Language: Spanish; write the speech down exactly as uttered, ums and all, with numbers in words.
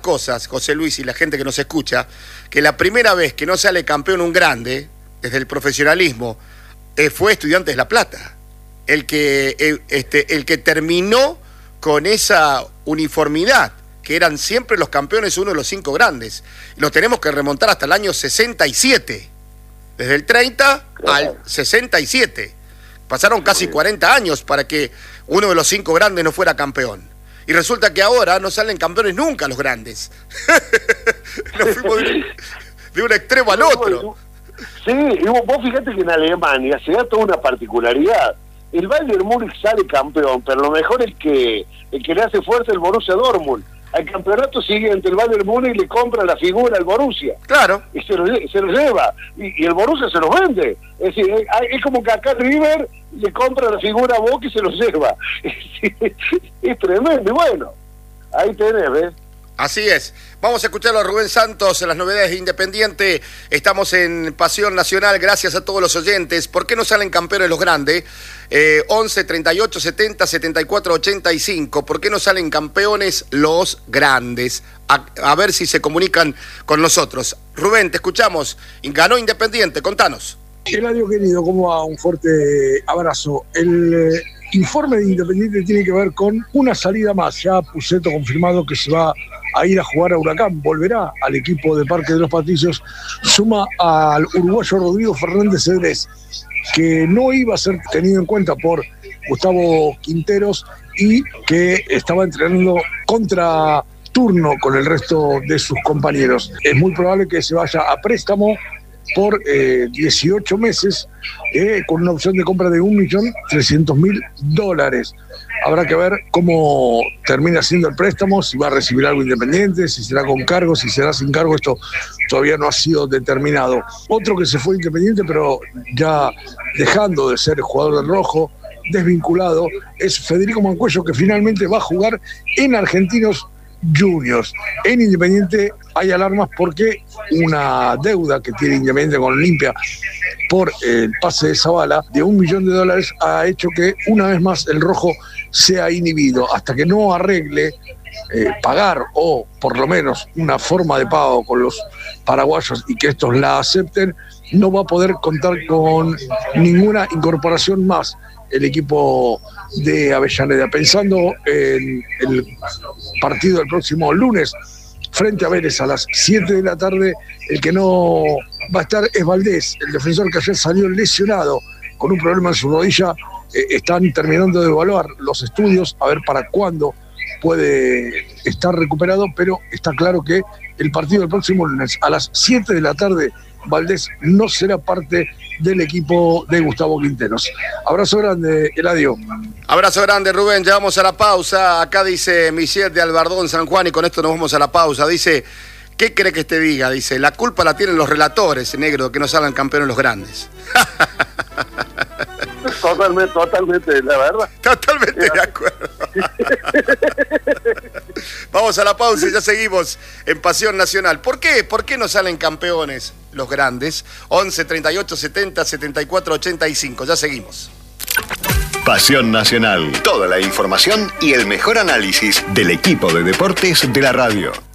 Cosas, José Luis y la gente que nos escucha, que la primera vez que no sale campeón un grande, desde el profesionalismo, eh, fue Estudiantes de La Plata. El que, eh, este, el que terminó con esa uniformidad, que eran siempre los campeones uno de los cinco grandes. Los tenemos que remontar hasta el año sesenta y siete. Desde el treinta al sesenta y siete. Pasaron casi cuarenta años para que uno de los cinco grandes no fuera campeón. Y resulta que ahora no salen campeones nunca los grandes. Nos fuimos de, de un extremo al otro. Sí, y vos, vos fíjate que en Alemania se da toda una particularidad. El Bayern Múnich sale campeón, pero lo mejor es que el que le hace fuerza el Borussia Dortmund. Al campeonato siguiente el Bayern Múnich le compra la figura al Borussia. Claro. Y se lo, se lo lleva. Y, y el Borussia se los vende. Es decir, es, es como que acá River le compra la figura a Boca y se los lleva. Es, es tremendo. Y bueno, ahí tenés, ¿ves? Así es. Vamos a escucharlo a Rubén Santos en las novedades de Independiente. Estamos en Pasión Nacional, gracias a todos los oyentes. ¿Por qué no salen campeones los grandes? Eh, once, treinta y ocho, setenta, setenta y cuatro, ochenta y cinco. ¿Por qué no salen campeones los grandes? A, a ver si se comunican con nosotros. Rubén, te escuchamos. Ganó Independiente, contanos. Eladio querido, ¿cómo va? Un fuerte abrazo. El eh, informe de Independiente tiene que ver con una salida más. Ya Pusetto confirmado que se va a ir a jugar a Huracán, volverá al equipo de Parque de los Patricios, suma al uruguayo Rodrigo Fernández Cedrés, que no iba a ser tenido en cuenta por Gustavo Quinteros y que estaba entrenando contra turno con el resto de sus compañeros. Es muy probable que se vaya a préstamo por eh, dieciocho meses, eh, con una opción de compra de un millón trescientos mil dólares. Habrá que ver cómo termina siendo el préstamo, si va a recibir algo Independiente, si será con cargo, si será sin cargo, esto todavía no ha sido determinado. Otro que se fue Independiente, pero ya dejando de ser jugador del rojo, desvinculado, es Federico Mancuello, que finalmente va a jugar en Argentinos Juniors. En Independiente hay alarmas porque una deuda que tiene Independiente con Olimpia por el pase de Zavala de un millón de dólares ha hecho que una vez más el rojo sea inhibido. Hasta que no arregle eh, pagar o por lo menos una forma de pago con los paraguayos y que estos la acepten, no va a poder contar con ninguna incorporación más el equipo de Avellaneda. Pensando en el partido del próximo lunes frente a Vélez a las siete de la tarde, el que no va a estar es Valdés, el defensor que ayer salió lesionado con un problema en su rodilla. Eh, están terminando de evaluar los estudios a ver para cuándo puede estar recuperado, pero está claro que el partido del próximo lunes a las siete de la tarde, Valdés no será parte del equipo de Gustavo Quinteros. Abrazo grande, Eladio. Abrazo grande, Rubén. Ya vamos a la pausa. Acá dice Michelle de Albardón, San Juan, y con esto nos vamos a la pausa. Dice, ¿qué cree que te diga? Dice, la culpa la tienen los relatores, negro, que no salgan campeones los grandes. Totalmente, totalmente, la verdad. Totalmente de acuerdo. Vamos a la pausa y ya seguimos en Pasión Nacional. ¿Por qué? ¿Por qué no salen campeones los grandes? once, treinta y ocho, setenta, setenta y cuatro, ochenta y cinco. Ya seguimos. Pasión Nacional. Toda la información y el mejor análisis del equipo de deportes de la radio.